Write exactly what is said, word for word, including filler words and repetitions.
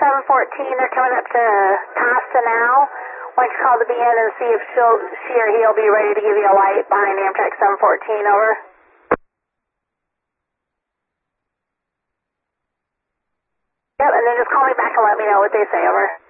seven fourteen, they're coming up to Costa now. Why don't you call the B N and see if she'll, she or he'll be ready to give you a light behind Amtrak seven fourteen, over. Yep, and then just call me back and let me know what they say, over.